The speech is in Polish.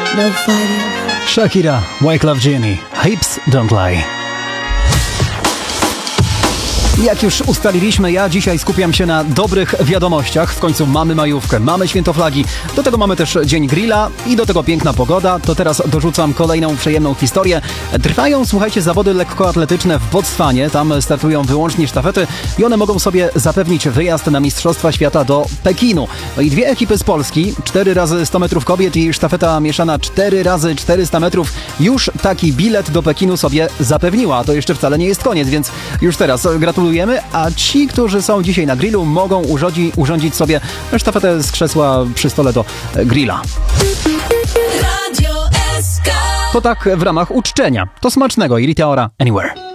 No fighting. Shakira, Wyclef Jean, Hips Don't Lie. Jak już ustaliliśmy, ja dzisiaj skupiam się na dobrych wiadomościach. W końcu mamy majówkę, mamy święto flagi, do tego mamy też dzień grilla i do tego piękna pogoda. To teraz dorzucam kolejną przyjemną historię. Trwają, słuchajcie, zawody lekkoatletyczne w Botswanie. Tam startują wyłącznie sztafety i one mogą sobie zapewnić wyjazd na Mistrzostwa Świata do Pekinu. No i dwie ekipy z Polski, 4 razy 100 metrów kobiet i sztafeta mieszana 4 razy 400 metrów, już taki bilet do Pekinu sobie zapewniła. A to jeszcze wcale nie jest koniec, więc już teraz gratuluję. A ci, którzy są dzisiaj na grillu, mogą urządzić sobie sztafetę z krzesła przy stole do grilla. To tak w ramach uczczenia. To smacznego i Rita Ora Anywhere.